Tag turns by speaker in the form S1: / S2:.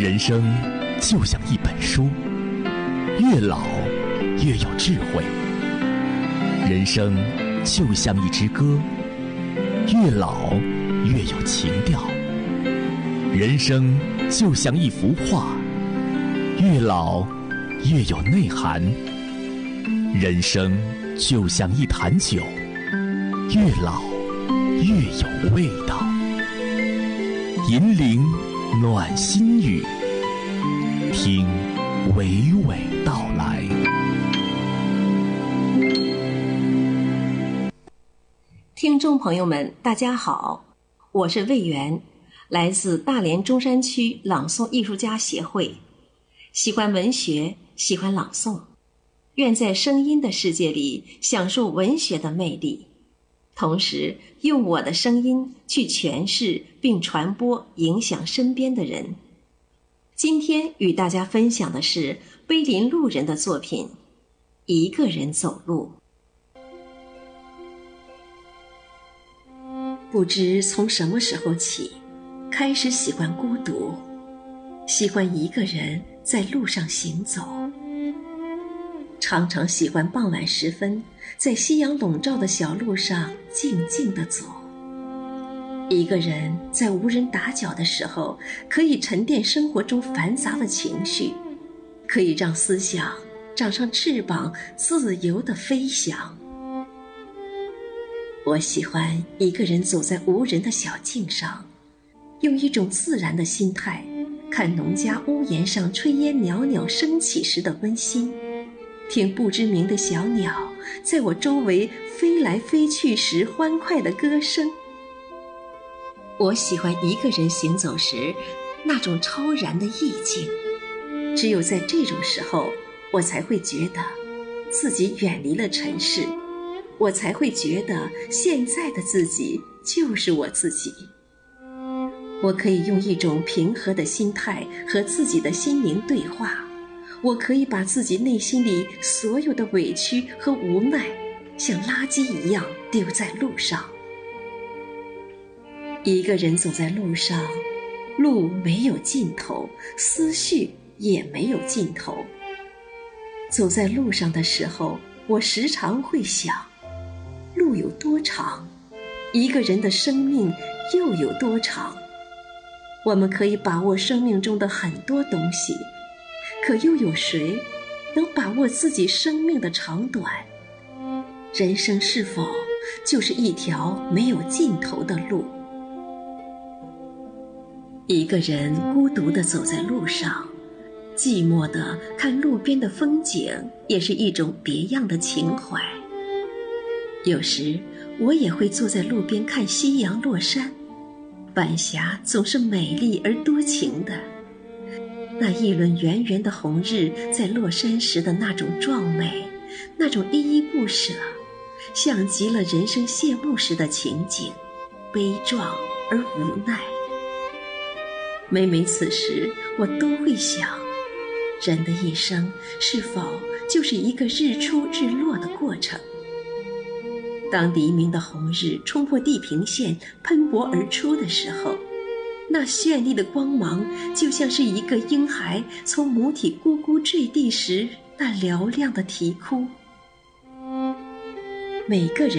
S1: 人生就像一本书，越老越有智慧；人生就像一支歌，越老越有情调；人生就像一幅画，越老越有内涵；人生就像一坛酒，越老越有味道。银铃暖心语，听娓娓道来。
S2: 听众朋友们，大家好，我是魏媛，来自大连中山区朗诵艺术家协会，喜欢文学，喜欢朗诵，愿在声音的世界里享受文学的魅力，同时用我的声音去诠释并传播，影响身边的人。今天与大家分享的是碑林路人的作品《一个人走路》。不知从什么时候起，开始喜欢孤独，喜欢一个人在路上行走。常常喜欢傍晚时分，在夕阳笼罩的小路上静静地走。一个人在无人打搅的时候，可以沉淀生活中繁杂的情绪，可以让思想长上翅膀，自由地飞翔。我喜欢一个人走在无人的小径上，用一种自然的心态，看农家屋檐上炊烟袅袅升起时的温馨，听不知名的小鸟在我周围飞来飞去时欢快的歌声。我喜欢一个人行走时那种超然的意境，只有在这种时候，我才会觉得自己远离了尘世，我才会觉得现在的自己就是我自己。我可以用一种平和的心态和自己的心灵对话，我可以把自己内心里所有的委屈和无奈像垃圾一样丢在路上。一个人走在路上，路没有尽头，思绪也没有尽头。走在路上的时候，我时常会想，路有多长，一个人的生命又有多长。我们可以把握生命中的很多东西，可又有谁能把握自己生命的长短？人生是否就是一条没有尽头的路？一个人孤独地走在路上，寂寞地看路边的风景，也是一种别样的情怀。有时我也会坐在路边看夕阳落山，晚霞总是美丽而多情的。那一轮圆圆的红日在落山时的那种壮美，那种依依不舍，像极了人生谢幕时的情景，悲壮而无奈。每每此时，我都会想，人的一生是否就是一个日出日落的过程？当黎明的红日冲破地平线喷薄而出的时候，那绚丽的光芒就像是一个婴孩从母体咕咕坠地时那嘹亮的啼哭。每个人